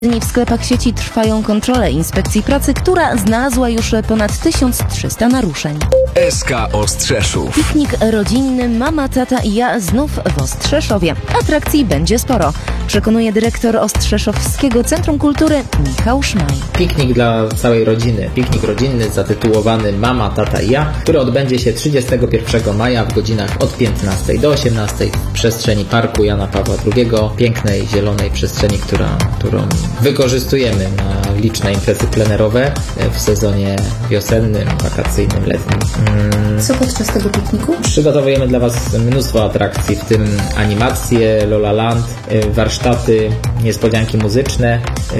W sklepach sieci trwają kontrole Inspekcji Pracy, która znalazła już ponad 1300 naruszeń. SK Ostrzeszów. Piknik rodzinny, mama, tata i ja znów w Ostrzeszowie. Atrakcji będzie sporo, przekonuje dyrektor Ostrzeszowskiego Centrum Kultury Michał Szmaj. Piknik dla całej rodziny. Piknik rodzinny zatytułowany Mama, tata i ja, który odbędzie się 31 maja w godzinach od 15 do 18 w przestrzeni Parku Jana Pawła II. Pięknej, zielonej przestrzeni, którą wykorzystujemy na liczne imprezy plenerowe w sezonie wiosennym, wakacyjnym, letnim. Co podczas tego pikniku? Przygotowujemy dla Was mnóstwo atrakcji, w tym animacje, Lola Land, warsztaty, niespodzianki muzyczne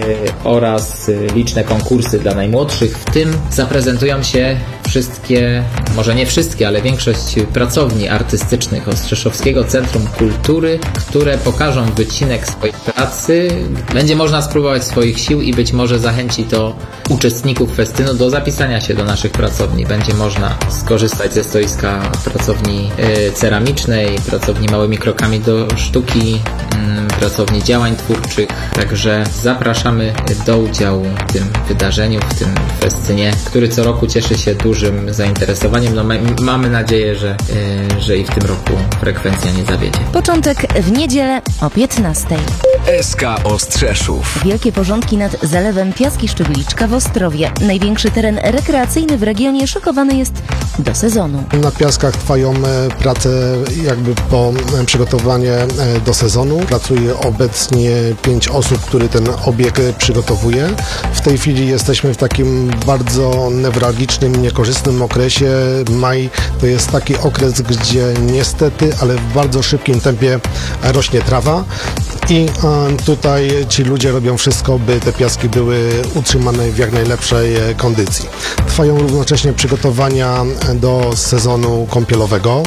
oraz liczne konkursy dla najmłodszych. W tym zaprezentują się wszystkie, może nie wszystkie, ale większość pracowni artystycznych Ostrzeszowskiego Centrum Kultury, które pokażą wycinek swojej pracy. Będzie można spróbować swoich sił i być może zachęci to uczestników festynu do zapisania się do naszych pracowni. Będzie można skorzystać ze stoiska pracowni ceramicznej, pracowni Małymi Krokami do Sztuki, pracowni działań twórczych. Także zapraszamy do udziału w tym wydarzeniu, w tym festynie, który co roku cieszy się dużym zainteresowaniem. Mamy nadzieję, że i w tym roku frekwencja nie zawiedzie. Początek w niedzielę o 15. SK Ostrzeszów. Wielkie porządki nad zalewem Piaski Szczegliczka w Ostrowie. Największy teren rekreacyjny w regionie szykowany jest do sezonu. Na Piaskach trwają prace jakby po przygotowanie do sezonu. Pracuje obecnie 5 osób, które ten obieg przygotowuje. W tej chwili jesteśmy w takim bardzo newralgicznym, niekorzystnym okresie. Maj to jest taki okres, gdzie niestety, ale w bardzo szybkim tempie rośnie trawa. I tutaj ci ludzie robią wszystko, by te piaski były utrzymane w jak najlepszej kondycji. Trwają równocześnie przygotowania do sezonu kąpielowego.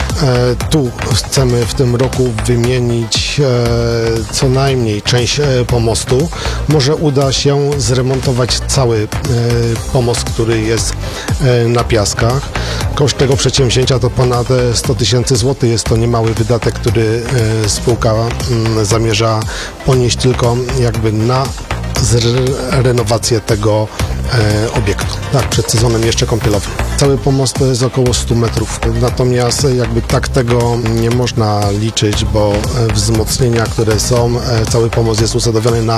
Tu chcemy w tym roku wymienić co najmniej część pomostu. Może uda się zremontować cały pomost, który jest na piaskach. Koszt tego przedsięwzięcia to ponad 100 000 złotych. Jest to niemały wydatek, który spółka zamierza ponieść tylko jakby na renowację tego obiektu. Tak, przed sezonem jeszcze kąpielowym. Cały pomost to jest około 100 metrów. Natomiast jakby tak tego nie można liczyć, bo wzmocnienia, które są, cały pomost jest usadowiony na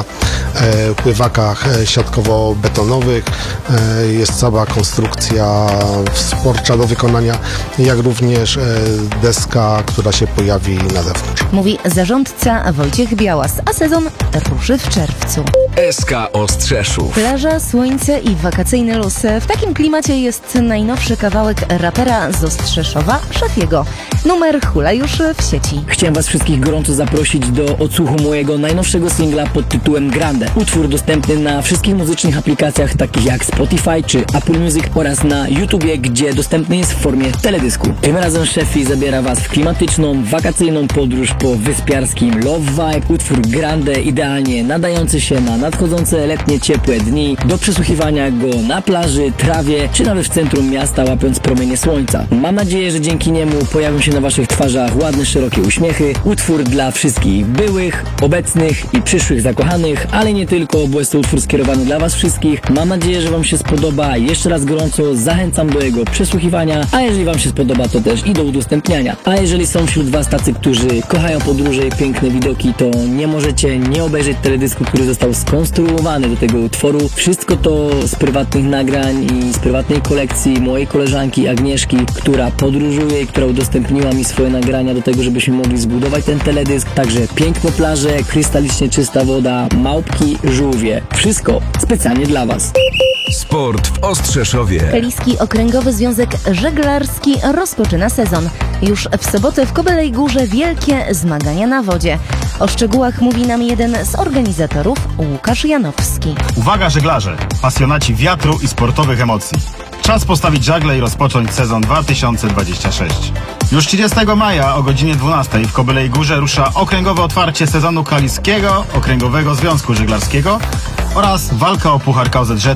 pływakach siatkowo-betonowych. Jest cała konstrukcja sporcza do wykonania, jak również deska, która się pojawi na zewnątrz. Mówi zarządca Wojciech Białas, a sezon ruszy w czerwcu. SK Ostrzeszów. Plaża, słońce i wakacyjny luz. W takim klimacie jest najnowszy kawałek rapera z Ostrzeszowa, Szafiego. Numer hula już w sieci. Chciałem Was wszystkich gorąco zaprosić do odsłuchu mojego najnowszego singla pod tytułem Grande. Utwór dostępny na wszystkich muzycznych aplikacjach takich jak Spotify czy Apple Music oraz na YouTubie, gdzie dostępny jest w formie teledysku. Tym razem Szafi zabiera Was w klimatyczną, wakacyjną podróż po wyspiarskim Love Vibe. Utwór Grande idealnie nadający się na nadchodzące letnie ciepłe dni, do przesłuchiwania go na plaży, trawie czy nawet w centrum miasta, łapiąc promienie słońca. Mam nadzieję, że dzięki niemu pojawią się na Waszych twarzach ładne, szerokie uśmiechy. Utwór dla wszystkich byłych, obecnych i przyszłych zakochanych, ale nie tylko, bo jest to utwór skierowany dla Was wszystkich. Mam nadzieję, że Wam się spodoba. Jeszcze raz gorąco zachęcam do jego przesłuchiwania, a jeżeli Wam się spodoba, to też i do udostępniania. A jeżeli są wśród Was tacy, którzy kochają podróże i piękne widoki, to nie możecie nie obejrzeć teledysku, który został skonstruowany do tego utworu. Wszystko to z prywatnych nagrań i z prywatnej kolekcji mojej koleżanki Agnieszki, która podróżuje i która udostępniła mi swoje nagrania do tego, żebyśmy mogli zbudować ten teledysk. Także piękne plaże, krystalicznie czysta woda, małpki, żółwie. Wszystko specjalnie dla Was. Sport w Ostrzeszowie. Kaliski Okręgowy Związek Żeglarski rozpoczyna sezon. Już w sobotę w Kobylej Górze wielkie zmagania na wodzie. O szczegółach mówi nam jeden z organizatorów, Łukasz Janowski. Uwaga żeglarze, pasjonaci wiatru i sportowych emocji. Czas postawić żagle i rozpocząć sezon 2026. Już 30 maja o godzinie 12 w Kobylej Górze rusza okręgowe otwarcie sezonu Kaliskiego Okręgowego Związku Żeglarskiego oraz walka o Puchar KZŻ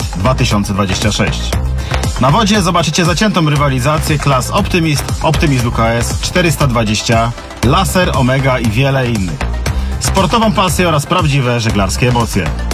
2026. Na wodzie zobaczycie zaciętą rywalizację klas Optymist, Optymist WKS 420, Laser, Omega i wiele innych. Sportową pasję oraz prawdziwe żeglarskie emocje.